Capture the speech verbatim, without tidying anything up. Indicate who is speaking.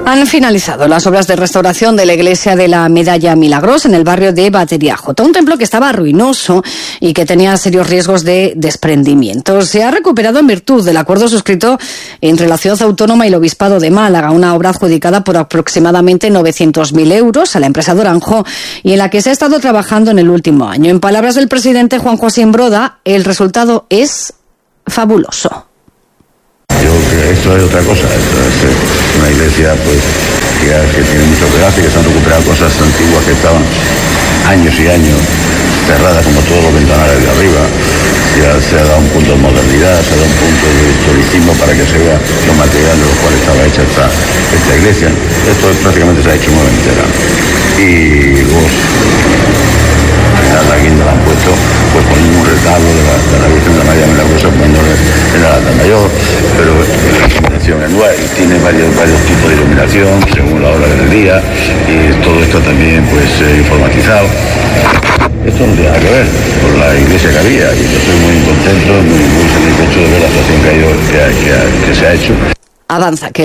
Speaker 1: Han finalizado las obras de restauración de la iglesia de la Medalla Milagrosa en el barrio de Bateriajota, un templo que estaba ruinoso y que tenía serios riesgos de desprendimiento. Se ha recuperado en virtud del acuerdo suscrito entre la Ciudad Autónoma y el Obispado de Málaga, una obra adjudicada por aproximadamente novecientos mil euros a la empresa Doranjo y en la que se ha estado trabajando en el último año. En palabras del presidente Juan José Imbroda, el resultado es fabuloso.
Speaker 2: Yo creo que esto es otra cosa, esto es una iglesia pues que, que tiene mucho pedazo y que se han recuperado cosas antiguas que estaban años y años cerradas, como todos los ventanales de arriba. Ya se ha dado un punto de modernidad, se ha dado un punto de historicismo para que se vea los materiales de los cuales estaba hecha esta, esta iglesia. Esto prácticamente se ha hecho nueva entera. Y luego la guinda la han puesto pues poniendo un retablo de la, de la Virgen de la María Milagrosa, poniéndole en el altar mayor, pero la iluminación es nueva y tiene varios, varios tipos de iluminación según la hora del día, y todo esto también pues eh, informatizado. Esto no tiene nada que ver con la iglesia que había, y yo estoy muy contento, muy, muy satisfecho de ver la actuación que, ha ido, que, ha, que, ha, que se ha hecho.
Speaker 1: Avanza que